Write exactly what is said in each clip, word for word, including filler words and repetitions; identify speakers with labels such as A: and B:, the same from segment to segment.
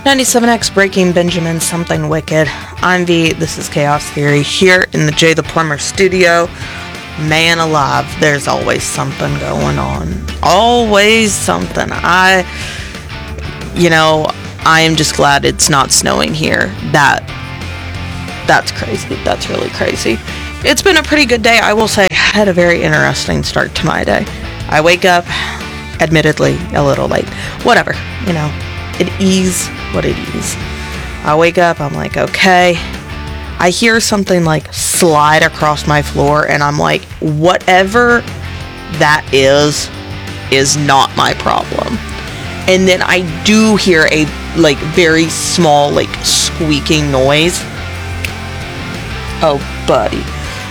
A: ninety-seven X Breaking Benjamin, Something Wicked. I'm V, this is Chaos Theory, here in the Jay the Plumber studio. Man alive, there's always something going on. Always something. I, you know, I am just glad it's not snowing here. That, that's crazy. That's really crazy. It's been a pretty good day, I will say. I had a very interesting start to my day. I wake up, admittedly, a little late. Whatever, you know. It is what it is. I wake up, I'm like, okay. I hear something like slide across my floor, and I'm like, whatever that is, is not my problem. And then I do hear a like very small, like squeaking noise. Oh, buddy.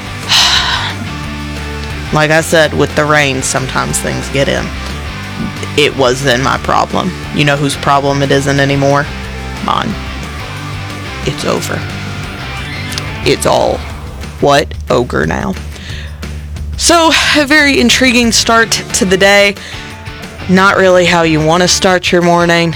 A: Like I said, with the rain, sometimes things get in. It was then my problem. You know whose problem it isn't anymore? Mine. It's over. It's all what? Ogre now. So, a very intriguing start to the day. Not really how you want to start your morning.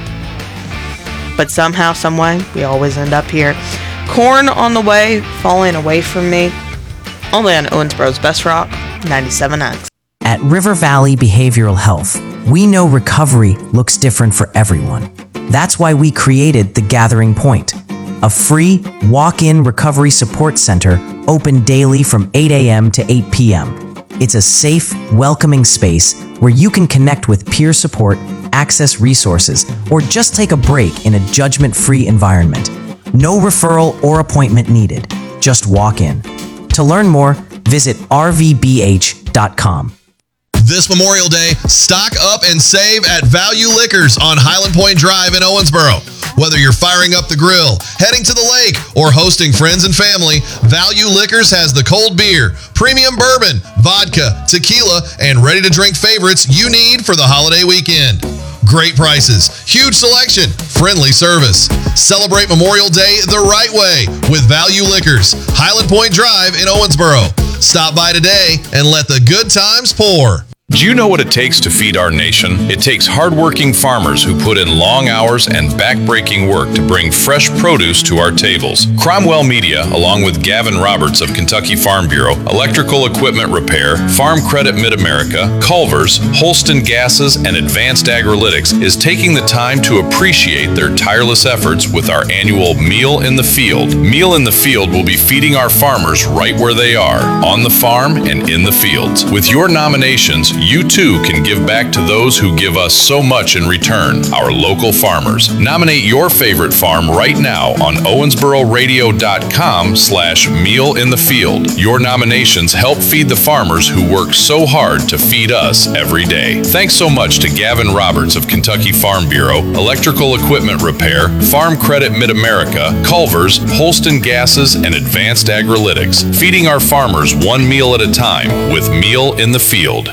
A: But somehow, someway, we always end up here. Corn on the way, falling away from me. Only on Owensboro's Best Rock, ninety-seven X.
B: At River Valley Behavioral Health, we know recovery looks different for everyone. That's why we created The Gathering Point, a free walk-in recovery support center open daily from eight a.m. to eight p.m. It's a safe, welcoming space where you can connect with peer support, access resources, or just take a break in a judgment-free environment. No referral or appointment needed. Just walk in. To learn more, visit r v b h dot com.
C: This Memorial Day, stock up and save at Value Liquors on Highland Point Drive in Owensboro. Whether you're firing up the grill, heading to the lake, or hosting friends and family, Value Liquors has the cold beer, premium bourbon, vodka, tequila, and ready-to-drink favorites you need for the holiday weekend. Great prices, huge selection, friendly service. Celebrate Memorial Day the right way with Value Liquors, Highland Point Drive in Owensboro. Stop by today and let the good times pour.
D: Do you know what it takes to feed our nation? It takes hardworking farmers who put in long hours and backbreaking work to bring fresh produce to our tables. Cromwell Media, along with Gavin Roberts of Kentucky Farm Bureau, Electrical Equipment Repair, Farm Credit Mid-America, Culver's, Holston Gases, and Advanced Agrilytics, is taking the time to appreciate their tireless efforts with our annual Meal in the Field. Meal in the Field will be feeding our farmers right where they are, on the farm and in the fields. With your nominations, you too can give back to those who give us so much in return, our local farmers. Nominate your favorite farm right now on owensboro radio dot com slash meal in the field. Your nominations help feed the farmers who work so hard to feed us every day. Thanks so much to Gavin Roberts of Kentucky Farm Bureau, Electrical Equipment Repair, Farm Credit Mid-America, Culver's, Holston Gases, and Advanced Agrilytics, feeding our farmers one meal at a time with Meal in the Field.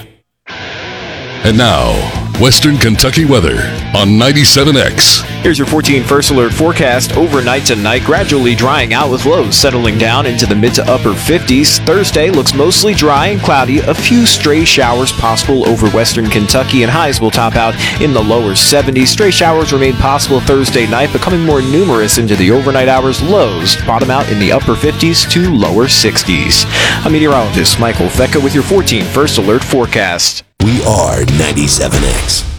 E: And now, Western Kentucky weather on ninety-seven X.
F: Here's your fourteen First Alert forecast. Overnight tonight, gradually drying out with lows settling down into the mid to upper fifties. Thursday looks mostly dry and cloudy. A few stray showers possible over western Kentucky, and highs will top out in the lower seventies. Stray showers remain possible Thursday night, becoming more numerous into the overnight hours. Lows bottom out in the upper fifties to lower sixties. I'm meteorologist Michael Fecca with your fourteen First Alert forecast.
G: We are ninety-seven X.